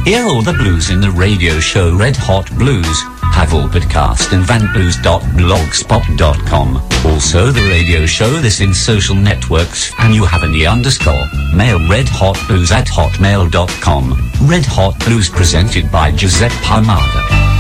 Hear all the blues in the radio show Red Hot Blues. Have all podcast and vanblues.blogspot.com. Also the radio show this in social networks and you have any underscore. Mail redhotblues@hotmail.com. Red Hot Blues presented by Giuseppe Palmada.